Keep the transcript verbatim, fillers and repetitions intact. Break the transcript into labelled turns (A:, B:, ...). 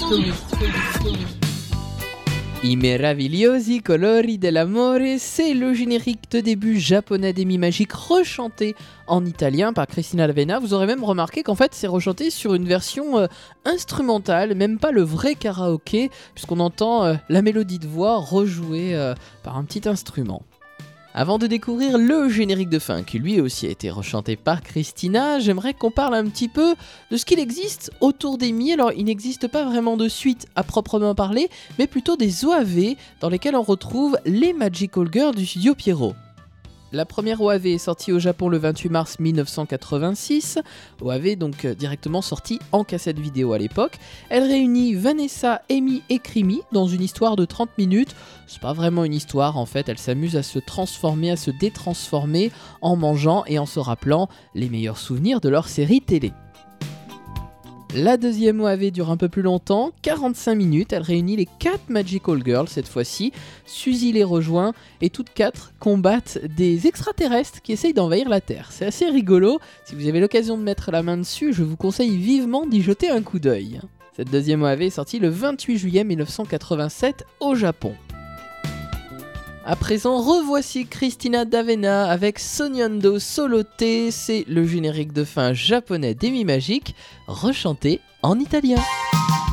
A: I meravigliosi colori dell'amore, c'est le générique de début japonais des Mi-Magiques rechanté en italien par Cristina D'Avena. Vous aurez même remarqué qu'en fait c'est rechanté sur une version euh, instrumentale, même pas le vrai karaoké, puisqu'on entend euh, la mélodie de voix rejouée euh, par un petit instrument. Avant de découvrir le générique de fin, qui lui aussi a été rechanté par Cristina, j'aimerais qu'on parle un petit peu de ce qu'il existe autour des Mi. Alors, il n'existe pas vraiment de suite à proprement parler, mais plutôt des O A V dans lesquels on retrouve les Magical Girls du studio Pierrot. La première O A V est sortie au Japon le vingt-huit mars mille neuf cent quatre-vingt-six, O A V donc euh, directement sortie en cassette vidéo à l'époque. Elle réunit Vanessa, Amy et Creamy dans une histoire de trente minutes. C'est pas vraiment une histoire en fait, elle s'amuse à se transformer, à se détransformer en mangeant et en se rappelant les meilleurs souvenirs de leur série télé. La deuxième O A V dure un peu plus longtemps, quarante-cinq minutes, elle réunit les quatre Magical Girls cette fois-ci, Suzy les rejoint et toutes quatre combattent des extraterrestres qui essayent d'envahir la Terre. C'est assez rigolo, si vous avez l'occasion de mettre la main dessus, je vous conseille vivement d'y jeter un coup d'œil. Cette deuxième O A V est sortie le vingt-huit juillet mille neuf cent quatre-vingt-sept au Japon. À présent, revoici Cristina D'Avena avec Sognando Solote, c'est le générique de fin japonais des Mi-Magiques, rechanté en italien.